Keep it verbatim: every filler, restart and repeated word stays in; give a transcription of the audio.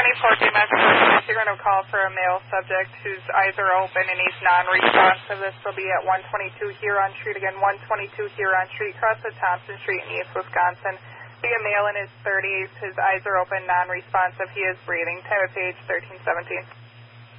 four G message. You're going to call for a male subject whose eyes are open and he's non-responsive. This will be at one twenty-two Huron Street. Again, one twenty-two Huron Street, across the Thompson Street in East Wisconsin. Be a male in his thirties. His eyes are open, non-responsive. He is breathing. Time of page thirteen seventeen.